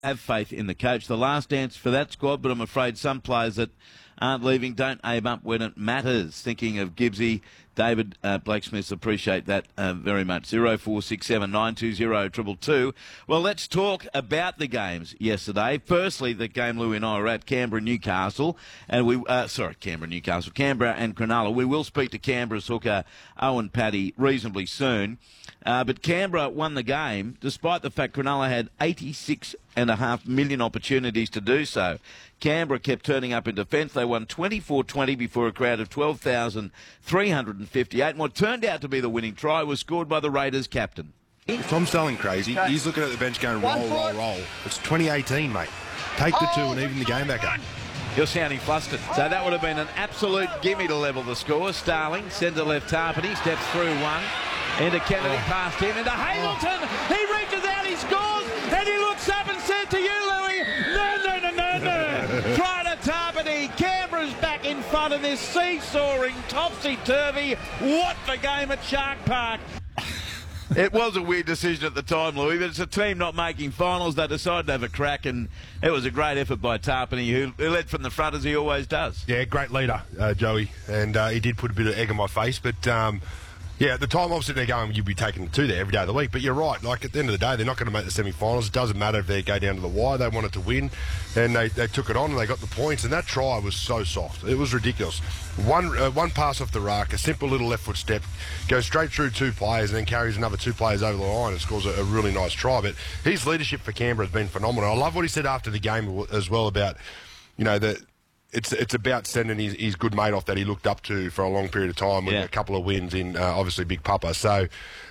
have faith in the coach. The last dance for that squad, but I'm afraid some players that aren't leaving don't aim up when it matters. Thinking of Gibbsy, David Blakesmith, appreciate that very much. 0467 920 222. Well, let's talk about the games yesterday. Firstly, the game Louis and I were at, Canberra-Newcastle, and Canberra and Cronulla. We will speak to Canberra's hooker Owen Paddy reasonably soon. But Canberra won the game despite the fact Cronulla had 86.5 million opportunities to do so. Canberra kept turning up in defence. They won 24-20 before a crowd of 12,358. And what turned out to be the winning try was scored by the Raiders captain. If Tom Sterling crazy, he's looking at the bench going, roll. It's 2018, mate. Take the two and even the game back up. You're sounding flustered. So that would have been an absolute gimme to level the score. Starling, centre left Tarpany, steps through one. Into Kennedy, past him, into Hamilton. He reaches out, he scores, and he looks up and said to you, Louis, no. Try to Tarpany. Canberra's back in front of this seesawing, topsy-turvy, what the game at Shark Park. It was a weird decision at the time, Louis, but it's a team not making finals. They decided to have a crack, and it was a great effort by Tarpany, who led from the front as he always does. Yeah, great leader, Joey, and he did put a bit of egg on my face, but... yeah, at the time, obviously, they're going, you'd be taking the two there every day of the week. But you're right. Like, at the end of the day, they're not going to make the semi-finals. It doesn't matter if they go down to the wire. They wanted to win, and they took it on, and they got the points. And that try was so soft. It was ridiculous. One pass off the ruck, a simple little left foot step, goes straight through two players, and then carries another two players over the line and scores a really nice try. But his leadership for Canberra has been phenomenal. I love what he said after the game as well about, you know, that... It's about sending his good mate off that he looked up to for a long period of time with a couple of wins in, obviously, Big Papa. So,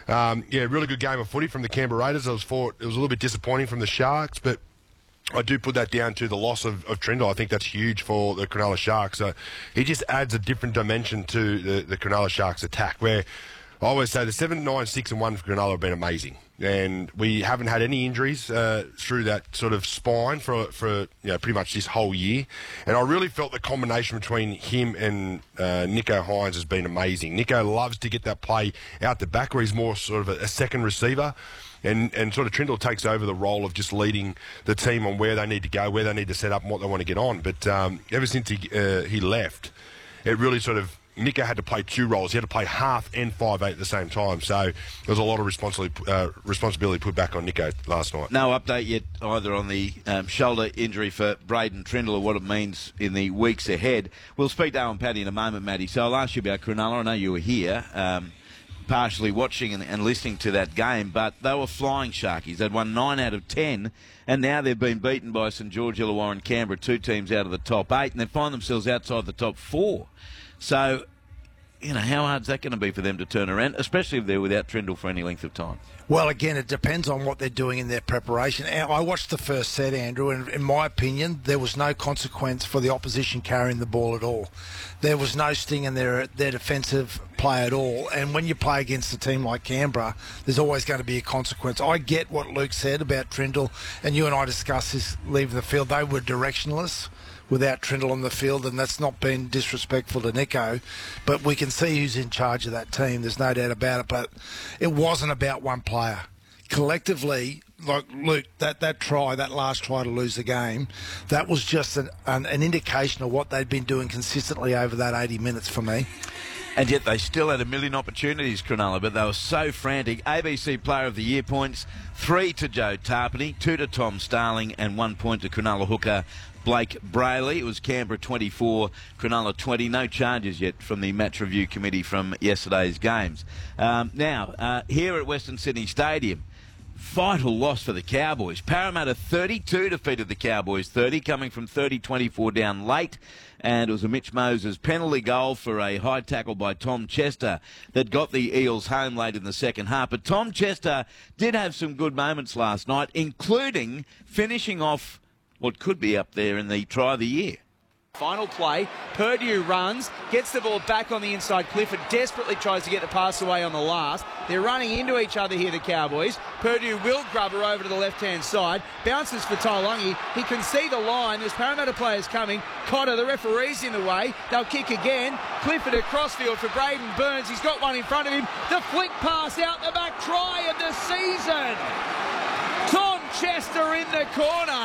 really good game of footy from the Canberra Raiders. It was a little bit disappointing from the Sharks, but I do put that down to the loss of Trindle. I think that's huge for the Cronulla Sharks. So he just adds a different dimension to the Cronulla Sharks attack, where I always say the 7, 9, 6 and 1 for Cronulla have been amazing. And we haven't had any injuries through that sort of spine for pretty much this whole year. And I really felt the combination between him and Nicho Hynes has been amazing. Nicho loves to get that play out the back where he's more sort of a second receiver. And sort of Trindle takes over the role of just leading the team on where they need to go, where they need to set up and what they want to get on. But ever since he left, it really sort of... Nicho had to play two roles. He had to play half and 5'8" at the same time. So there was a lot of responsibility put back on Nicho last night. No update yet either on the shoulder injury for Braden Trindle or what it means in the weeks ahead. We'll speak to Owen Paddy in a moment, Matty. So I'll ask you about Cronulla. I know you were here, partially watching and listening to that game, but they were flying Sharkies. They'd won 9 out of 10, and now they've been beaten by St George, Illawarra and Canberra, two teams out of the top 8, and they find themselves outside the top 4. So, you know, how hard's that going to be for them to turn around, especially if they're without Trindle for any length of time? Well, again, it depends on what they're doing in their preparation. I watched the first set, Andrew, and in my opinion, there was no consequence for the opposition carrying the ball at all. There was no sting in their defensive play at all. And when you play against a team like Canberra, there's always going to be a consequence. I get what Luke said about Trindle, and you and I discussed this leaving the field. They were directionless without Trindle on the field, and that's not been disrespectful to Nicho, but we can see who's in charge of that team. There's no doubt about it, but it wasn't about one player. Collectively, like Luke, that last try to lose the game, that was just an indication of what they'd been doing consistently over that 80 minutes for me. And yet they still had a million opportunities, Cronulla, but they were so frantic. ABC Player of the Year points, 3 to Joe Tarpany, 2 to Tom Starling, and 1 point to Cronulla hooker Blake Brayley. It was Canberra 24, Cronulla 20. No charges yet from the match review committee from yesterday's games. Now, here at Western Sydney Stadium, vital loss for the Cowboys. Parramatta 32 defeated the Cowboys 30, coming from 30-24 down late. And it was a Mitch Moses penalty goal for a high tackle by Tom Chester that got the Eels home late in the second half. But Tom Chester did have some good moments last night, including finishing off what could be up there in the try of the year. Final play, Purdue runs, gets the ball back on the inside. Clifford desperately tries to get the pass away on the last. They're running into each other here, the Cowboys. Purdue will grub her over to the left-hand side. Bounces for Taulagi. He can see the line. There's Parramatta players coming. Cotter, the referee's in the way. They'll kick again. Clifford across field for Braden Burns. He's got one in front of him. The flick pass out the back. Try of the season. Tom Chester in the corner.